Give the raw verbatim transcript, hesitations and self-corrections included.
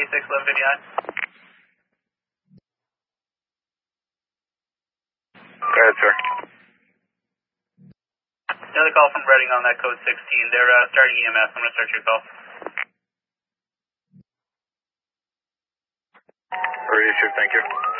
eighty-six, eleven fifty-nine. Go ahead, sir. Another call from Reading on that code sixteen. They're uh, starting E M S. I'm going to start your call. Ready, sure, thank you.